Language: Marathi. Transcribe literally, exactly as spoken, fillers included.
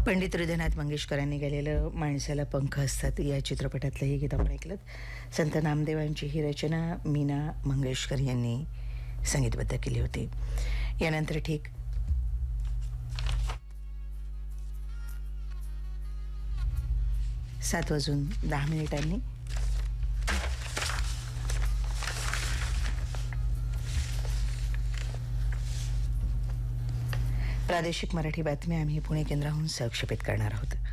पंडित हृदयनाथ मंगेशकरांनी गायलेलं माणसाला पंख असतात या चित्रपटातलं हे गीत आपण ऐकलं. संत नामदेवांची ही रचना मीना मंगेशकर यांनी संगीतबद्ध केली होती. यानंतर ठीक सात वाजून दहा मिनिटांनी प्रादेशिक मराठी बातम्या आम्ही पुणे केंद्राहून संक्षेपित करणार आहोत.